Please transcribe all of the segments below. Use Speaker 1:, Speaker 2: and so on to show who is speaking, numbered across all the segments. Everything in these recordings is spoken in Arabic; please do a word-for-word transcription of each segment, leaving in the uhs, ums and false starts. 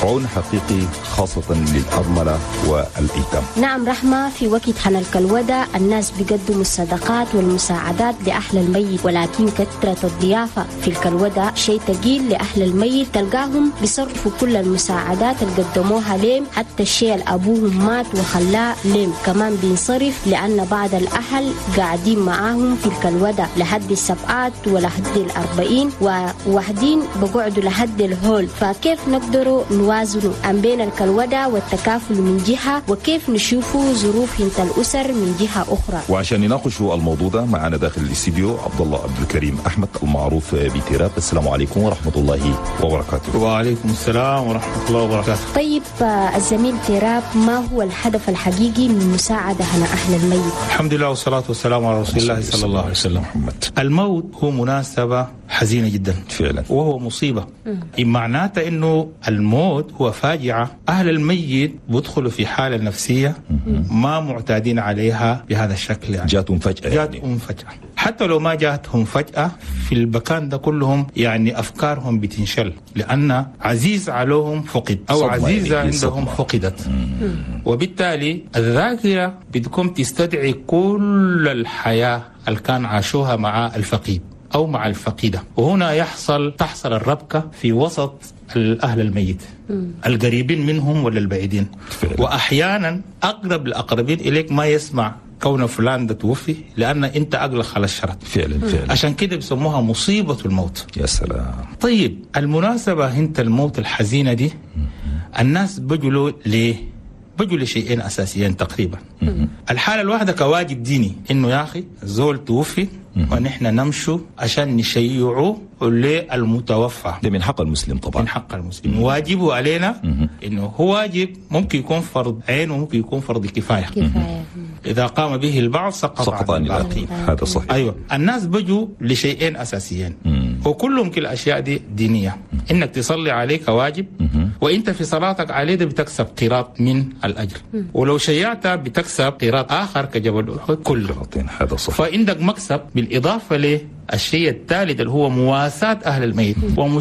Speaker 1: عون حقيقي خاصة للأرملة والأيتام.
Speaker 2: نعم رحمة، في وقت حن الكلودة الناس بيقدموا الصدقات والمساعدات لأهل الميت، ولكن كثرة الضيافة في الكلودة شيء ثقيل لأهل الميت. تلقاهم بيصرفوا كل المساعدات اللي قدموها لهم، حتى الشيء اللي أبوهم مات وخلاه لهم كمان بينصرف، لأن بعض الأهل قاعدين معاهم في الكلودة لحد السبعات ولحد الأربعين، وواحدين بقعدوا لحد الهول. فكيف نقدروا نوازنوا أم بين الكلودة والتكافل من جهة، وكيف نشوفوا ظروف هنت الأسر من جهة أخرى؟
Speaker 1: وعشان نناقشوا الموضوع ده معنا داخل الاستديو عبد الله عبد الكريم أحمد المعروف بتيراب. السلام عليكم ورحمة الله وبركاته.
Speaker 3: وعليكم السلام ورحمة الله وبركاته.
Speaker 2: طيب الزميل تيراب، ما هو الهدف الحقيقي من مساعدة هنا أهل الميت؟
Speaker 3: الحمد لله والصلاة والسلام على رسول الله صلى الله عليه وسلم. محمد. الموت هو مناسبة حزينة جدا
Speaker 1: فعلا،
Speaker 3: وهو مصيبة. معناته إنه الموت هو فاجعة. أهل الميت بيدخلوا في حالة نفسية ما معتادين عليها بهذا الشكل، يعني
Speaker 1: جاتهم فجأة،
Speaker 3: جاتهم يعني. فجأة. حتى لو ما جاتهم فجأة في المكان ده كلهم يعني أفكارهم بتنشل، لأن عزيز عليهم فقد أو عزيزة يعني عندهم فقدت. مم. وبالتالي الذاكرة بتكون تستدعي كل الحياة اللي كان عاشوها مع الفقيد أو مع الفقيدة، وهنا يحصل تحصل الربكة في وسط الأهل الميت، مم. القريبين منهم ولا البعيدين. فعلا. وأحيانا أقرب الأقربين إليك ما يسمع كون فلان ده توفي، لأن أنت أغلق على الشرط.
Speaker 1: فعلا فعلا.
Speaker 3: عشان كده بيسموها مصيبة الموت.
Speaker 1: يا سلام.
Speaker 3: طيب المناسبة هنت الموت الحزينة دي، مم. الناس بجلوا ليه؟ بجوا لشيئين أساسيين تقريبا. مم. الحالة الواحدة كواجب ديني، إنه يا أخي الزول توفي ونحن نمشوا عشان نشيعوا للمتوفى.
Speaker 1: ده من حق المسلم طبعا،
Speaker 3: من حق المسلم. مم. واجبه علينا مم. إنه هو واجب ممكن يكون فرض عين وممكن يكون فرض كفاية. كفاية. إذا قام به البعض سقط,
Speaker 1: سقط عن الباقي. هذا صحيح.
Speaker 3: أيوة. الناس بجوا لشيئين أساسيين، مم. وكلهم كل الأشياء دي دينية. مم. إنك تصلي عليك واجب، مم. وإنت في صلاتك عليه ده بتكسب قيراط من الأجر، مم. ولو شيعت بتكسب قيراط آخر كجبل أحد كله.
Speaker 1: هذا صحيح.
Speaker 3: فعندك مكسب بالإضافة له الشيء الثالث اللي هو مواساة أهل الميت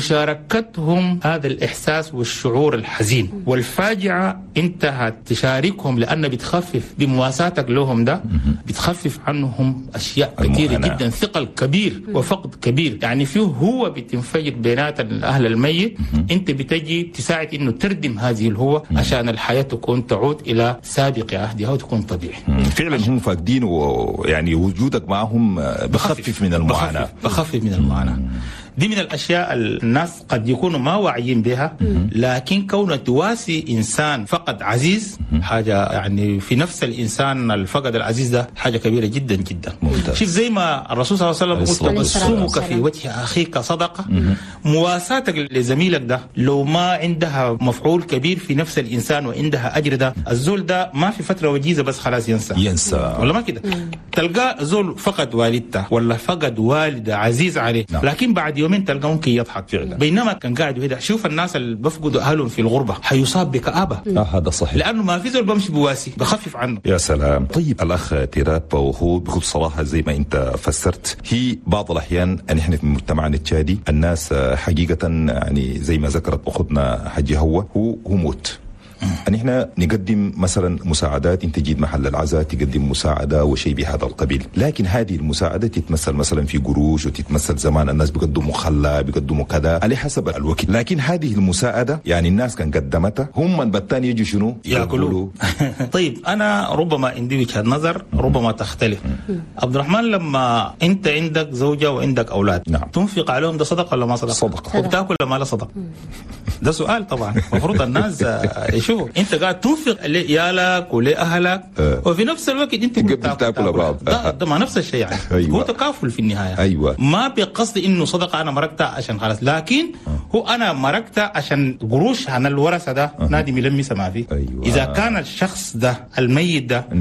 Speaker 3: ومشاركتهم هذا الإحساس والشعور الحزين والفاجعة. أنت هتشاركهم لأن بتخفف بمواساتك لهم ده، بتخفف عنهم أشياء كثيرة جدا، ثقل كبير وفقد كبير. يعني فيه هو بتنفجر بينات أهل الميت، أنت بتجي تساعد إنه تردم هذه الهوة عشان الحياة تكون تعود إلى سابق عهدها وتكون طبيعي.
Speaker 1: فعلا هم فاقدين، ويعني وجودك معهم بخفف من المعاناة.
Speaker 3: بخفف من المعاناة. دي من الأشياء الناس قد يكونوا ما واعيين بها، لكن كون تواسي إنسان فقد عزيز حاجة، يعني في نفس الإنسان الفقد العزيز ده حاجة كبيرة جدا جدا. ممتاز. شوف زي ما الرسول صلى الله عليه وسلم قلت تبسمك في وجه أخيك صدقة. مواساتك لزميلك ده لو ما عندها مفعول كبير في نفس الإنسان وعندها أجر، ده الزول ده ما في فترة وجيزة بس خلاص ينسى
Speaker 1: ينسى
Speaker 3: ولا ما كده. تلقى زول فقد والدته ولا فقد والدة عزيز عليه، نعم. لكن بعد يومين تلقى ممكن يضحك فعلا، بينما كان قاعد وهذا. شوف الناس اللي بفقدوا اهلهم في الغربه حيصاب بكآبه.
Speaker 1: آه هذا صحيح،
Speaker 3: لانه ما في زول بمشي بواسي بخفف عنه.
Speaker 1: يا سلام. طيب الاخ تيراب، وهو بكل صراحه زي ما انت فسرت، هي بعض الاحيان ان احنا في مجتمعنا التشادي الناس حقيقه يعني زي ما ذكرت اخذنا حجي هو هو هو موت. أن إحنا نقدم مثلا مساعدات، أنت تجيد محل العزاء تقدم مساعدة وشيء بهذا القبيل، لكن هذه المساعدة تتمثل مثلا في قروش، وتتمثل زمان الناس بيقدموا خلا بيقدموا كذا على حسب الوقت، لكن هذه المساعدة يعني الناس كان قدمتها هم من بتاني يجوا شنو
Speaker 3: يأكلوا. طيب أنا ربما عندي وجهة نظر ربما تختلف. عبد الرحمن، لما أنت عندك زوجة وعندك أولاد، نعم. تنفق عليهم ده صدقة ولا ما صدقة؟
Speaker 1: صدقة.
Speaker 3: وبتاكل ولا ما لا صدقة؟ ده سؤال طبعا المفروض الناس يشوفوا. انت قاعد تنفق لعيالك ولأهلك، أه. وفي نفس الوقت انت
Speaker 1: بتاكل بعض،
Speaker 3: ده, ده ما نفس الشيء يعني. أيوة. هو تكافل في النهايه.
Speaker 1: أيوة.
Speaker 3: ما بقصد انه صدقه انا مرقتها عشان خلاص، لكن أه. هو انا مرقتها عشان قروش عن الورثه ده، أه. نادي ملمسه ما في. أيوة. اذا كان الشخص ده الميت ده، نعم.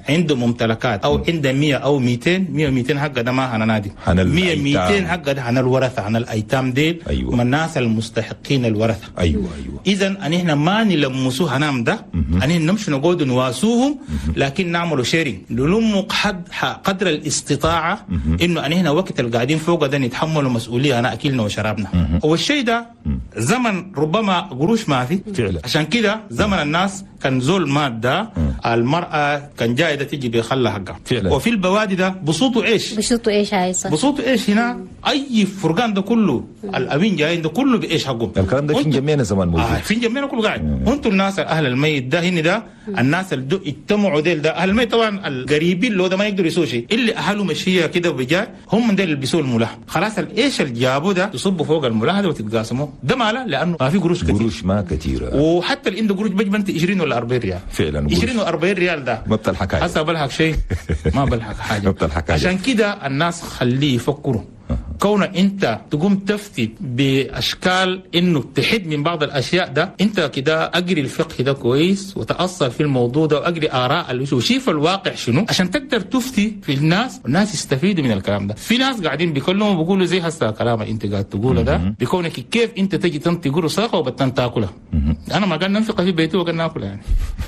Speaker 3: عنده ممتلكات او عنده مية او مئتين مية ومئتين حق ده ما هنا نادم مية مئتين حق ده هنا الورثه هنا الايتام ديل
Speaker 1: أيوة.
Speaker 3: من الناس المستحقين الورثه.
Speaker 1: ايوه ايوه
Speaker 3: اذا ان احنا ما نلمسوها نام ده ان احنا نمشي نقعد نواسوهم لكن نعملوا شيرنج نلموا قدر الاستطاعه انه ان احنا وقت القاعدين فوق ده نتحملوا مسؤوليه انا اكلنا وشربنا. والشيء ده زمن ربما قروش ما في
Speaker 1: فعلا.
Speaker 3: عشان كده زمن الناس كان زول ماده المراه كان جايده تجي بيخلى حقها
Speaker 1: فعلا.
Speaker 3: وفي البوادي ده بصوته ايش
Speaker 2: بصوته ايش هاي صح
Speaker 3: بصوته ايش هنا اي فرقان ده كله الامين جايين ده كله بايش حقهم
Speaker 1: الكلام ده في جميعنا زمان موجود
Speaker 3: آه في جميعنا كله قاعد وانتم الناس اهل الميت ده هنا ده الناس اللي اجتمعوا ديل ده اهل الميت طبعا القريبين اللي هو ده ما يقدروا يسووا شيء اللي اهله مشيه كده وبجاي هم ديل اللي بيسووا الملاح خلاص ايش اللي جابوه ده تصبوا فوق الملاح ده وتتقاسموا ده ماله لانه ما في قروش كثير
Speaker 1: قروش ما كثيره
Speaker 3: وحتى اللي عنده قروش بيجي انت عشرين ولا أربعين ريال
Speaker 1: فعلا
Speaker 3: عشرين وأربعين ريال ده
Speaker 1: ما بتلحق حاجه
Speaker 3: هسه بلحق شيء ما بلحق حاجه
Speaker 1: ما بتلحق حاجه
Speaker 3: عشان كده الناس خليه يفكروا كون انت تقوم تفتي باشكال انه تحد من بعض الاشياء ده انت كده اقري الفقه ده كويس وتاثر في الموضوع ده واقري اراء وشوف الواقع شنو عشان تقدر تفتي في الناس والناس يستفيدوا من الكلام ده. في ناس قاعدين بيكلموا بيقولوا زي هسه كلام انت قاعد تقوله ده بكونك كيف انت تجي تنطي قرصه وبتن تاكلها. انا ما قال ننفق في بيتي وقال ناكلها يعني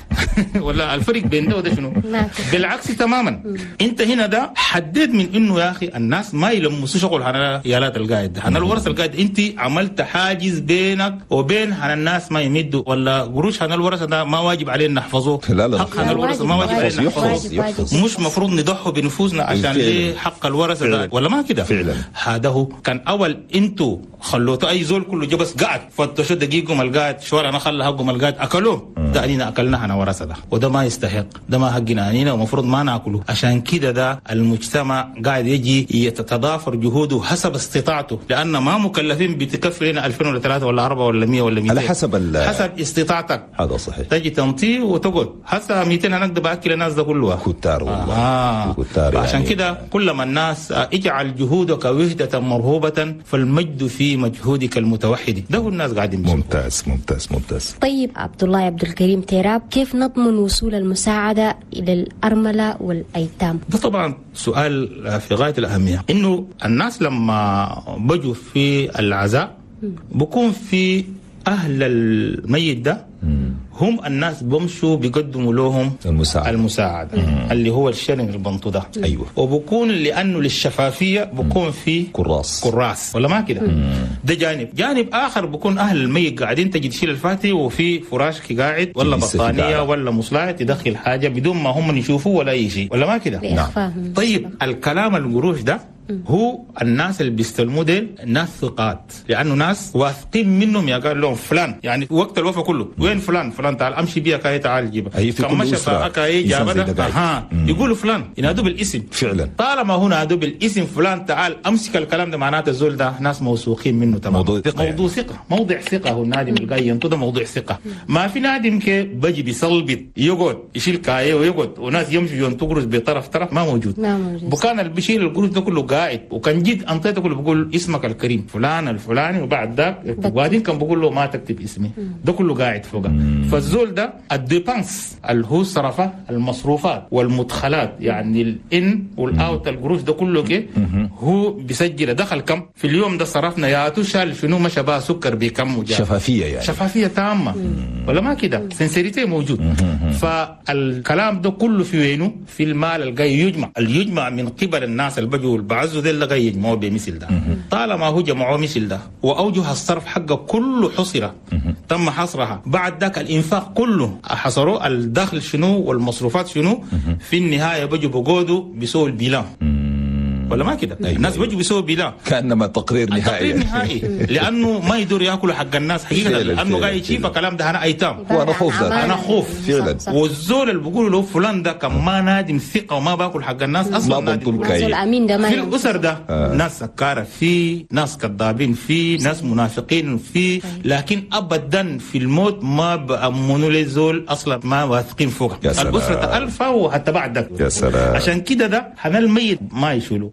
Speaker 3: ولا الفرق بين ده وده شنو؟ بالعكس تماما. انت هنا ده حدد من انه يا اخي الناس ما يلمسوا شغل هنا يالات القاعد هنا الورث القاعد انت عملت حاجز بينك وبين هنا الناس ما يمدوا ولا قروش هنا الورث ده ما واجب علينا نحفظوه.
Speaker 1: لا لا
Speaker 3: حق هنا الورث ما واجب علينا نحفظوه مش مفروض نضحوا بنفوسنا عشان ليه حق الورث ده ولا ما كده
Speaker 1: فعلا.
Speaker 3: هذا هو كان اول انتوا خلوته اي زول كله جبس قاعد فتشوا دقيقهم القاعد شوار انا خلى حقهم القاعد اكلوه ده اننا اكلنا هنا ورثه ده وده ما يستحق ده ما حقنا اننا ومفروض ما ناكله. عشان كده ده المجتمع قاعد يجي يتضافر جهوده حسب استطاعته لان ما مكلفين بتكفي لنا ألفين ولا ثلاثة ولا أربعة ولا مية ولا مئتين
Speaker 1: على حسب
Speaker 3: حسب استطاعتك.
Speaker 1: هذا صحيح.
Speaker 3: تجي تنطي وتقعد هسه مئتين انا اقدر باكل الناس ده كلها
Speaker 1: كتار والله
Speaker 3: آه.
Speaker 1: كتار
Speaker 3: عشان
Speaker 1: يعني.
Speaker 3: كده كلما الناس اجعل جهودك وحده مرهوبه فالمجد في مجهودك المتوحد ده هو الناس قاعدين بيشوفوا.
Speaker 1: ممتاز ممتاز ممتاز.
Speaker 2: طيب عبد الله عبد الكريم تيراب كيف نضمن وصول المساعده الى الارمله والايتام؟
Speaker 3: ده طبعا سؤال في غايه الاهميه انه الناس لما بجوا في العزاء بكون في اهل الميت ده هم الناس بمشوا بيقدموا لهم
Speaker 1: المساعدة,
Speaker 3: المساعدة. اللي هو الشرن البنطو ده
Speaker 1: أيوة.
Speaker 3: وبكون لأنه للشفافية بكون في
Speaker 1: كراس
Speaker 3: كراس ولا ما كده. ده جانب جانب آخر بكون أهل الميت قاعدين تجي تشيل الفاتي وفي فراش قاعد ولا بطانية ولا مصلاة تدخل حاجة بدون ما هم يشوفوا ولا أي شيء ولا ما كده.
Speaker 2: نعم.
Speaker 3: طيب الكلام القروش ده هو الناس اللي بيستلموا ديل ناس ثقات لانه ناس واثقين منهم يا قال لهم فلان يعني وقت الوفاه كله وين فلان فلان تعال امشي بيها كاي تعال جيبها كم مشى كاي جابها ها يقولوا فلان ينادوا بالاسم
Speaker 1: فعلا.
Speaker 3: طالما هو نادوا بالاسم فلان تعال امسك الكلام ده معناته الزول ده ناس موثوقين منه تمام.
Speaker 1: موضوع ثقه
Speaker 3: موضوع ثقه يعني. موضع ثقه هو النادم القايم ده موضوع ثقه. ما في نادم كي بجي بيصلبط يقعد يشيل كاي ويقعد وناس يمشوا ينتقرز بطرف طرف ما موجود.
Speaker 2: ما موجود.
Speaker 3: بكان اللي بيشيل القروش ده كله قاعد وكان جد انطيته كله بقول اسمك الكريم فلان الفلاني وبعد ذاك وبعدين كان بقول له ما تكتب اسمي ده كله قاعد فوق. فالزول ده الديبانس اللي هو صرفه المصروفات والمدخلات يعني الان والاوت القروش ده كله كي هو بيسجل دخل كم في اليوم ده صرفنا يا تشال شنو ما شبه سكر بكم وجاب
Speaker 1: شفافيه يعني
Speaker 3: شفافيه تامه ولا ما كده سنسيريتي موجود. فالكلام ده كله في وينه في المال الجاي يجمع اللي يجمع من قبل الناس اللي بجوا بعزوا ده اللي جاي يجمعوا بمثل ده. طالما هو جمعوا مثل ده واوجه الصرف حقه كله حصره تم حصرها بعد ذاك الانفاق كله حصروا الدخل شنو والمصروفات شنو في النهايه بجوا بقودوا بيسووا البيلان ولا ما كده. أيوة الناس بيجوا بيسووا بيلان
Speaker 1: كانما تقرير نهائي
Speaker 3: تقرير نهائي لانه ما يقدروا ياكلوا حق الناس حقيقه لانه قاعد يشيف الكلام ده انا ايتام
Speaker 1: وانا خوف ده
Speaker 3: انا خوف
Speaker 1: فعلا.
Speaker 3: والزول اللي بيقولوا له فلان ده كان ما نادم ثقه وما باكل حق الناس اصلا نادم في الاسر ده آه. ناس سكاره في ناس كذابين في ناس منافقين في لكن ابدا في الموت ما بامنوا للزول اصلا ما واثقين فوق الاسره الفا وحتى بعد ده.
Speaker 1: يا سلام.
Speaker 3: عشان كده ده حنا الميت ما يشيلوا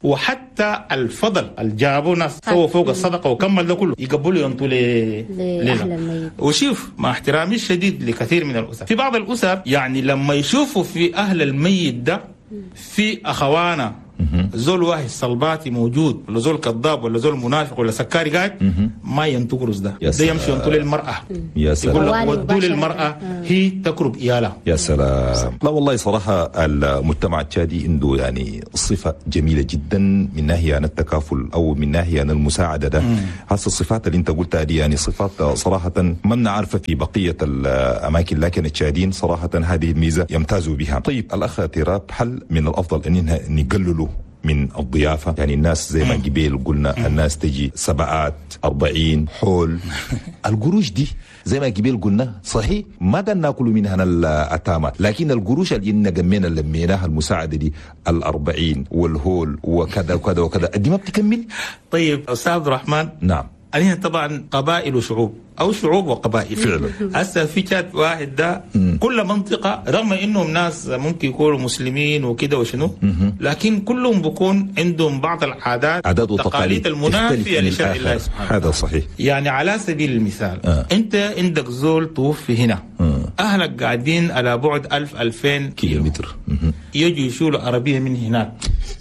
Speaker 3: وحتى الفضل الجابوا ناس سووا فوق الصدقه وكمل ده كله يقبلوا ينطوا
Speaker 2: لاهل الميت.
Speaker 3: وشوف مع احترامي الشديد لكثير من الاسر، في بعض الاسر يعني لما يشوفوا في اهل الميت ده في اخوانا زول واحد صلباتي موجود ولا زول كذاب ولا زول منافق ولا سكاري قاعد ما ينتقرص ده ده يمشي ينطوا للمراه.
Speaker 1: يا سلام.
Speaker 3: يقول لك ودوا للمراه هي تقرب ايالها.
Speaker 1: يا سلام. لا والله صراحه المجتمع التشادي عنده يعني صفه جميله جدا من ناحيه عن التكافل او من ناحيه عن المساعده ده. هسه الصفات اللي انت قلتها دي يعني صفات صراحه ما بنعرفها في بقيه الاماكن، لكن التشاديين صراحه هذه الميزه يمتازوا بها. طيب الاخ تراب، هل من الافضل ان نقللوا من الضيافة؟ يعني الناس زي ما قبيل قلنا الناس تجي سبعات أربعين حول القروش دي زي ما قبيل قلنا صحيح ما قد ناكل منها الأتامة، لكن القروش اللي نقمينا لميناها المساعدة دي الأربعين والهول وكذا وكذا وكذا دي ما بتكمل.
Speaker 3: طيب أستاذ عبد الرحمن،
Speaker 1: نعم،
Speaker 3: علينا طبعا قبائل وشعوب او شعوب وقبائل
Speaker 1: فعلا.
Speaker 3: هسه في شات واحد ده كل منطقه رغم انهم ناس ممكن يكونوا مسلمين وكده وشنو، لكن كلهم بيكون عندهم بعض العادات
Speaker 1: عادات
Speaker 3: والتقاليد المنافيه لشرع الله سبحانه.
Speaker 1: هذا صحيح.
Speaker 3: يعني على سبيل المثال آه. انت عندك زول توفي هنا آه. اهلك قاعدين على بعد ألف ألفين
Speaker 1: كيلومتر،
Speaker 3: يجوا يشولوا عربيه من هناك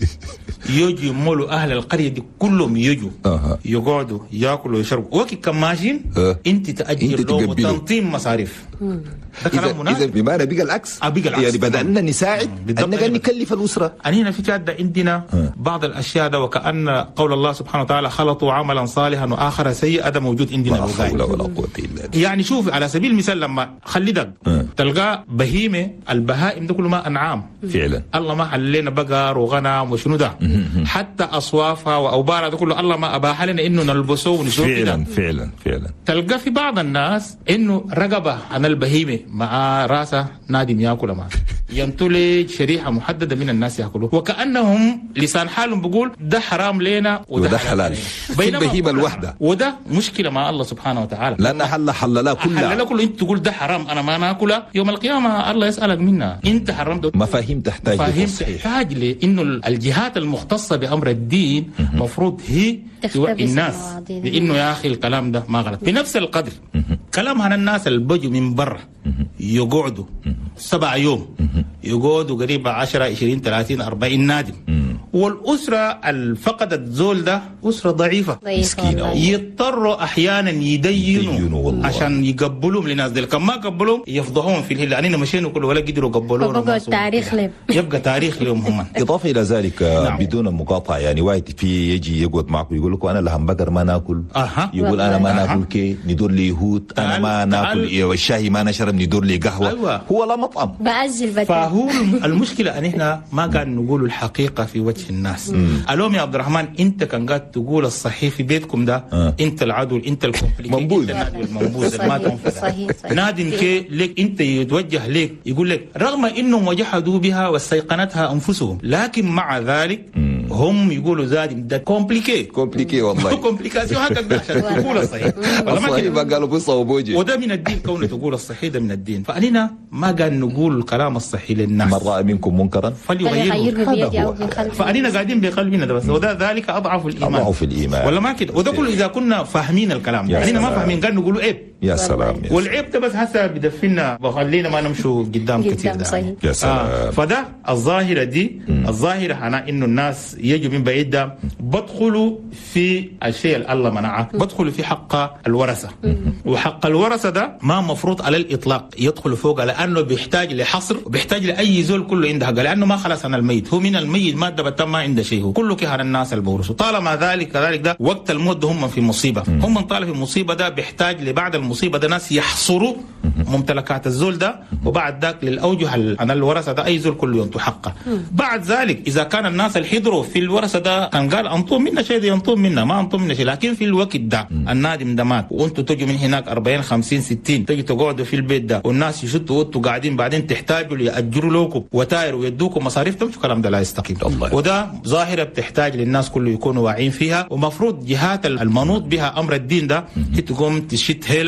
Speaker 3: يجوا يمولوا اهل القريه دي كلهم يجوا أه. يقعدوا ياكلوا ويشربوا وكي كماشين أه. انت تاجر لهم وتنظيم مصاريف. ده كلام مناسب.
Speaker 1: اذا بمعنى بقى العكس.
Speaker 3: آه بقى العكس
Speaker 1: يعني بدأنا نساعد ان قاعد نكلف الاسره.
Speaker 3: يعني هنا في جاده عندنا أه. بعض الاشياء ده وكأن قول الله سبحانه وتعالى خلطوا عملا صالحا واخر سيئا ده موجود عندنا.
Speaker 1: لا حول ولا قوه الا بالله.
Speaker 3: يعني شوف على سبيل المثال لما خلي ده أه. تلقى بهيمه، البهائم ده كله ما انعام
Speaker 1: فعلا.
Speaker 3: الله ما حلينا بقر وغنم وشنو ده حتى اصوافها واوبارها ده كله الله ما اباح لنا انه نلبسه ونشوف
Speaker 1: فعلا فعلا فعلا.
Speaker 3: تلقى في بعض الناس انه رقبه عن البهيمه مع راسه نادم ياكل معه ينتلج شريحه محدده من الناس ياكلوه وكانهم لسان حالهم بيقول ده حرام لنا
Speaker 1: وده حلال في البهيمه الوحده.
Speaker 3: وده مشكله مع الله سبحانه وتعالى
Speaker 1: لان حل حللا كلها
Speaker 3: حللا كله. انت تقول ده حرام انا ما ناكله يوم القيامه الله يسالك منها انت حرمت.
Speaker 1: مفاهيم تحتاج
Speaker 3: مفاهيم تحتاج لانه الجهات المختصه بامر الدين مفروض هي توعي الناس لانه يا اخي الكلام ده ما غلط. بنفس القدر كلام عن الناس اللي بيجوا من برا يقعدوا سبع يوم يقعدوا قريبا عشرة عشرين ثلاثين أربعين نادم والأسرة اللي فقدت زول ده أسرة ضعيفة
Speaker 1: مسكينة
Speaker 3: يضطروا أحيانا يدينوا عشان يقبلوهم لناس دي. كم ما قبلوهم يفضحوهم في الهلة. أننا مشينا كل ولا قدروا قبلونا
Speaker 2: فبقى التاريخ لهم
Speaker 3: يبقى تاريخ لهم هم.
Speaker 1: إضافة إلى ذلك نعم. بدون مقاطعة يعني واحد في يجي يقعد معكم يقول لكم أنا لهم بقر ما ناكل
Speaker 3: أه.
Speaker 1: يقول أنا ما ناكل كي ندور لي يهود أنا ما ناكل والشاي ما نشرب ندور لي قهوة.
Speaker 3: أيوة.
Speaker 1: هو لا مطعم
Speaker 2: بأزل
Speaker 3: فهو المشكلة أن إحنا ما قاعد نقول الحقيقة في وجه الناس. اليوم يا عبد الرحمن أنت كان قاعد تقول الصحيح في بيتكم ده أه. أنت العدو أنت الكومبليكيت أنت النادي المنبوذ ما تنفذ نادي كي لك أنت يتوجه لك يقول لك رغم إنهم وجحدوا بها واستيقنتها أنفسهم لكن مع ذلك مم. هم يقولوا زاد ده كومبليكي
Speaker 1: كومبليكي والله
Speaker 3: كومبليكاسيون هكذا عشان تقول الصحيح
Speaker 1: الصحيح ما قالوا بصوا وبوجي
Speaker 3: وده من الدين كونه تقول الصحيح ده من الدين. فأننا ما قاعد نقول الكلام الصحيح للناس.
Speaker 1: من رأى منكم منكرا
Speaker 2: فليغيره بيده أو بقلبه.
Speaker 3: فأننا قاعدين بقلبنا ده بس وده ذلك أضعف الإيمان
Speaker 1: أضعف الإيمان
Speaker 3: ولا ما كده. وده كله إذا كنا فاهمين الكلام ده. أننا ما فاهمين قاعد نقولوا عيب.
Speaker 1: يا سلام
Speaker 3: والعيب ده بس هسه بدفنا بخلينا ما نمشوا قدام كثير ده.
Speaker 1: يا سلام.
Speaker 3: آه. فده الظاهرة دي م. الظاهرة هنا إنه الناس يجوا من بعيد ده بدخلوا في الشيء اللي الله منعه بدخلوا في حق الورثة وحق الورثة ده ما مفروض على الإطلاق يدخلوا فوق لأنه بيحتاج لحصر وبيحتاج لأي زول كله عنده حق لأنه ما خلص عن الميت هو من الميت مادة بتم ما عنده شيء هو كله كهر الناس البورث طالما ذلك كذلك ده وقت الموت هم في مصيبة م. هم طالع في مصيبة ده بيحتاج لبعد المصيبة ده ناس يحصروا ممتلكات الزول ده وبعد ذاك للأوجه عن الورثة ده أي زول كله ينطو حقه. بعد ذلك إذا كان الناس اللي حضروا في الورثة ده كان قال أنطوم منا شيء ينطوم منا ما أنطوم منا شيء لكن في الوقت ده النادم ده مات وأنتوا تجوا من هناك أربعين خمسين ستين تجي تقعدوا في البيت ده والناس يشدوا وأنتوا قاعدين بعدين تحتاجوا ليأجروا لكم وتاير ويدوكم مصاريف تمشوا الكلام ده لا يستقيم. وده ظاهرة بتحتاج للناس كله يكونوا واعيين فيها ومفروض جهات المنوط بها أمر الدين ده تقوم تشت هيلا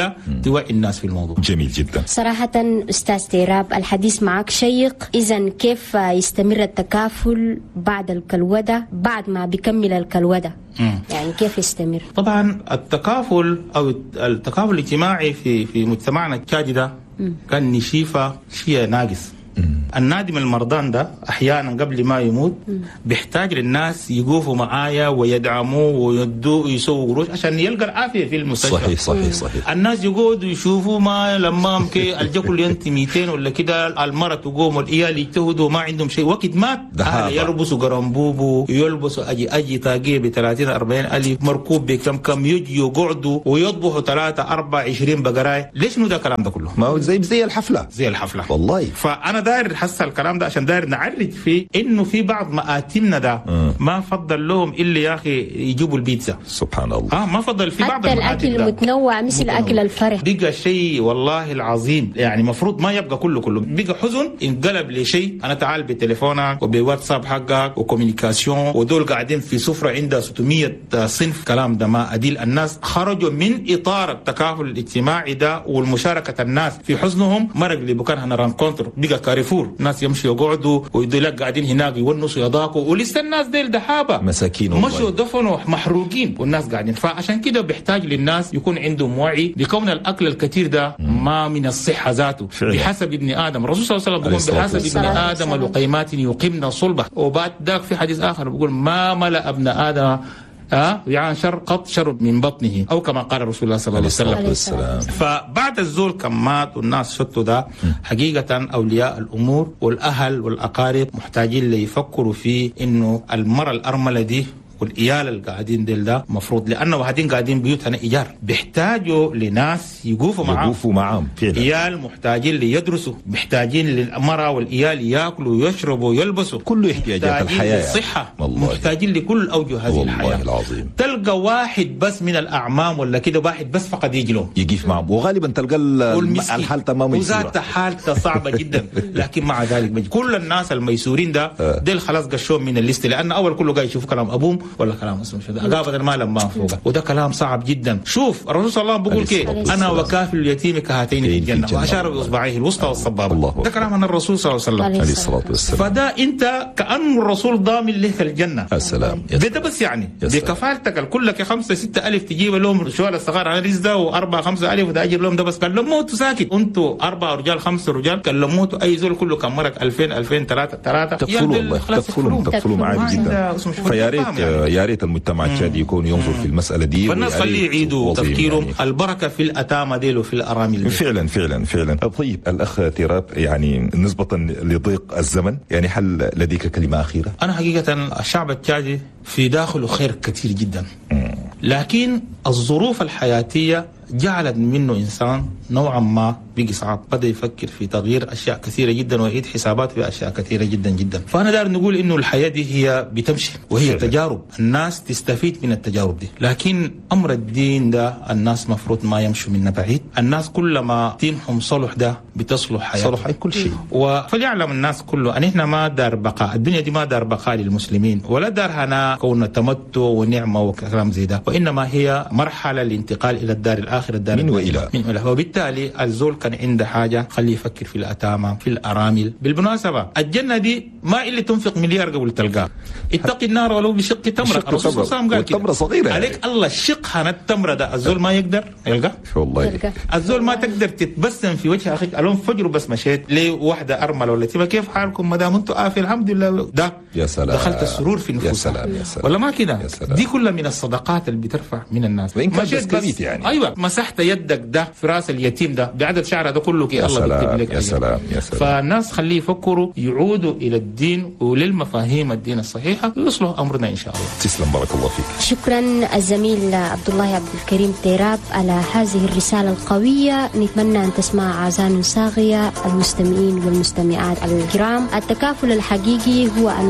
Speaker 3: طريقة توعي الناس في الموضوع.
Speaker 1: جميل جدا.
Speaker 2: صراحة أستاذ تيراب الحديث معك شيق. إذن كيف يستمر التكافل بعد الكلودة بعد ما بيكمل الكلودة؟ مم. يعني كيف يستمر؟
Speaker 3: طبعا التكافل أو التكافل الاجتماعي في في مجتمعنا التشادي ده كان نشيفة شيء ناقص. النادم المرضان ده احيانا قبل ما يموت بيحتاج للناس يقوفوا معايا ويدعموه ويدوا يسووا قروش عشان يلقى العافيه في المستشفى.
Speaker 1: صحيح صحيح صحيح.
Speaker 3: الناس يقعدوا يشوفوا ما لما ممكن الجكل ينتي مئتين ولا كده، المرة تقوم والعيال يجتهدوا ما عندهم شيء، وقت مات يلبسوا قرنبوبو يلبسوا اجي اجي طاقيه ب ثلاثين أربعين الف مركوب بكم كم يجي يقعدوا ويطبخوا ثلاثة أربعة عشرين بقراي. ليش نو ده الكلام ده كله؟
Speaker 1: ما هو زي زي الحفله
Speaker 3: زي الحفله
Speaker 1: والله.
Speaker 3: فانا داير حس الكلام ده عشان داير نعرج فيه انه في بعض مآتمنا ده ما فضل لهم الا يا اخي يجيبوا البيتزا.
Speaker 1: سبحان الله.
Speaker 3: اه ما فضل في بعض
Speaker 2: حتى الاكل المتنوع مثل متنوع. اكل الفرح
Speaker 3: بقى شيء والله العظيم يعني مفروض ما يبقى كله كله بقى حزن انقلب لشيء. انا تعال بتليفونك وبواتساب حقك وكوميونيكاسيون ودول قاعدين في سفره عندها ستمية صنف. كلام ده ما اديل. الناس خرجوا من اطار التكافل الاجتماعي ده والمشاركه الناس في حزنهم. مرق اللي بكان نران كونتر بقى كاريفور، ناس يمشوا يقعدوا ويدلك قاعدين هناك يونسوا يضاقوا ولسه الناس ديل دحابه
Speaker 1: مساكين
Speaker 3: مشوا دفنوا محروقين والناس قاعدين. فعشان كده بيحتاج للناس يكون عندهم وعي لكون الاكل الكثير ده ما من الصحه ذاته فعلا. بحسب ابن ادم الرسول صلى الله عليه وسلم بيقول بحسب ابن ادم لقيمات يقمن صلبه. وبعد ذاك في حديث اخر بيقول ما ملأ ابن ادم اه يعني شر قط شر من بطنه او كما قال رسول الله صلى الله عليه وسلم. فبعد الزول كم مات والناس شتوا ده حقيقه اولياء الامور والاهل والاقارب محتاجين ليفكروا في انه المراه الارمله دي والعيال اللي قاعدين ديل ده مفروض لانه وحدين قاعدين بيوتنا ايجار بيحتاجوا لناس يقوفوا معاهم
Speaker 1: يقوفوا معاهم.
Speaker 3: عيال محتاجين ليدرسوا، محتاجين للمرأة والعيال ياكلوا ويشربوا ويلبسوا،
Speaker 1: كل احتياجات الحياه
Speaker 3: الصحه، محتاجين لكل اوجه هذه
Speaker 1: والله
Speaker 3: الحياه.
Speaker 1: والله العظيم تلقى
Speaker 3: واحد بس من الاعمام ولا كده واحد بس فقط يجي لهم
Speaker 1: يجيف معهم وغالبا تلقى الحاله تماما
Speaker 3: وذات حالته صعبه جدا. لكن مع ذلك كل الناس الميسورين ده ديل خلاص قشوهم من الليست لان اول كله قاعد يشوف كلام ابوهم ولا كلام اسمه شو ده أقابة المال ما فوقه. وده كلام صعب جدا. شوف الرسول صلى الله عليه وسلم بيقول كيف أنا وكافل اليتيم كهاتين في الجنة وأشار بإصبعيه الوسطى والسبابة. ده كلام عن الرسول صلى الله عليه وسلم
Speaker 1: عليه الصلاة والسلام.
Speaker 3: فده أنت كأن الرسول ضامن لك الجنة.
Speaker 1: السلام.
Speaker 3: ده بس يعني بكفالتك كلك خمسة ستة ألف تجيب لهم شوال الصغار على رزق ده وأربعة خمسة ألف وده أجيب لهم ده بس كلموتوا ساكت. أنتوا أربعة رجال خمسة رجال كلموتوا أي زول كله كم مرق ألفين ألفين ثلاثة ثلاثة
Speaker 1: تكفلوا والله تكفلوا تكفلوا عادي جدا. فيا ريت يا ريت المجتمع التشادي يكون ينظر في المسألة دي
Speaker 3: فالناس خليه يعيدوا تفكيرهم. يعني البركة في الأتامة ديل وفي الأرامل ديل.
Speaker 1: فعلا فعلا فعلا. طيب الأخ تيراب يعني نسبة لضيق الزمن يعني هل لديك كلمة أخيرة؟
Speaker 3: أنا حقيقة الشعب التشادي في داخله خير كثير جدا مم. لكن الظروف الحياتية جعلت منه إنسان نوعا ما بيجي صعب بدأ يفكر في تغيير أشياء كثيرة جدا ويعيد حسابات في أشياء كثيرة جدا جدا. فأنا دار نقول إنه الحياة دي هي بتمشي وهي شعر. تجارب الناس تستفيد من التجارب دي. لكن أمر الدين ده الناس مفروض ما يمشوا منه بعيد. الناس كلما دينهم صلح ده بتصلح حياتهم
Speaker 1: صلح كل شيء.
Speaker 3: وفليعلم الناس كله أن إحنا ما دار بقاء الدنيا دي ما دار بقاء للمسلمين ولا دار هنا كون تمتع ونعمة وكلام زي ده وإنما هي مرحلة الانتقال إلى الدار الآخرة الدار
Speaker 1: من وإلى
Speaker 3: من وإلى. وبالتالي الزول كان عنده حاجة خليه يفكر في الأتامة في الأرامل. بالمناسبة الجنة دي ما اللي تنفق مليار قبل تلقاه. اتقي النار ولو بشق تمرة. الرسول صلى الله عليه وسلم قال كده.
Speaker 1: التمرة صغيرة
Speaker 3: عليك يعني. الله شق هنا التمرة ده الزول ما يقدر يلقى
Speaker 1: والله.
Speaker 3: الزول ما تقدر تتبسم في وجه أخيك اليوم فجر بس مشيت ليه واحدة أرملة ولا تبقى كيف حالكم ما دام أنتم آفي الحمد لله ده
Speaker 1: يا سلام.
Speaker 3: دخلت السرور في نفوسك.
Speaker 1: يا سلام يا سلام.
Speaker 3: ولا ما كده دي كلها من الصدقات اللي بترفع من الناس.
Speaker 1: مشيت بس يعني
Speaker 3: أيوة مسحت يدك ده في راس اليتيم ده بعدد شعره ده كله كي الله بيكتب لك.
Speaker 1: يا سلام يا سلام.
Speaker 3: فالناس خليه يفكروا يعودوا الى الدين وللمفاهيم الدين الصحيحه ويصلح امرنا ان شاء الله.
Speaker 1: تسلم بارك الله فيك.
Speaker 2: شكرا الزميل عبد الله عبد الكريم تيراب على هذه الرساله القويه. نتمنى ان تسمع اذان صاغيه المستمعين والمستمعات الكرام. التكافل الحقيقي هو انه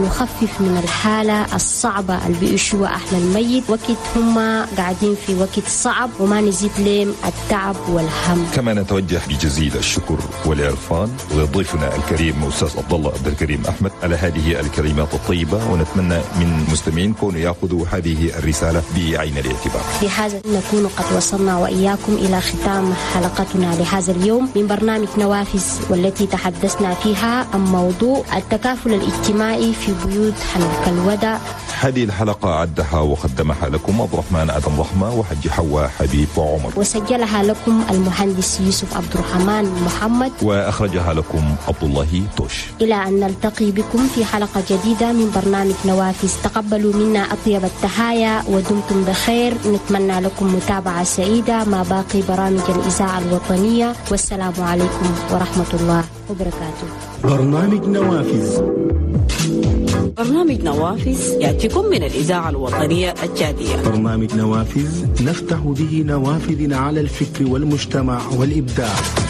Speaker 2: نخفف من الحالة الصعبة اللي بيعيشوها أهل الميت وقت هم قاعدين في وقت صعب، وما نزيد لهم التعب والهم.
Speaker 1: كما نتوجه بجزيل الشكر والعرفان لضيفنا الكريم أستاذ عبد الله عبد الكريم أحمد على هذه الكلمات الطيبة، ونتمنى من المستمعين كونوا يأخذوا هذه الرسالة بعين الاعتبار.
Speaker 2: بهذا نكون قد وصلنا وإياكم إلى ختام حلقتنا لهذا اليوم من برنامج نوافذ، والتي تحدثنا فيها عن موضوع التكافل الاجتماعي في بيوت حل الكلودة.
Speaker 1: هذه الحلقة عدها وقدمها لكم عبد الرحمن آدم رحمة وحج حواء حبيب وعمر،
Speaker 2: وسجلها لكم المهندس يوسف عبد الرحمن محمد،
Speaker 1: وأخرجها لكم عبد الله توش.
Speaker 2: إلى أن نلتقي بكم في حلقة جديدة من برنامج نوافذ، تقبلوا منا أطيب التحايا ودمتم بخير. نتمنى لكم متابعة سعيدة مع باقي برامج الإذاعة الوطنية، والسلام عليكم ورحمة الله وبركاته.
Speaker 4: برنامج نوافذ
Speaker 5: برنامج نوافذ يأتيكم من الإذاعة الوطنية التشادية.
Speaker 4: برنامج نوافذ نفتح به نوافذ على الفكر والمجتمع والإبداع.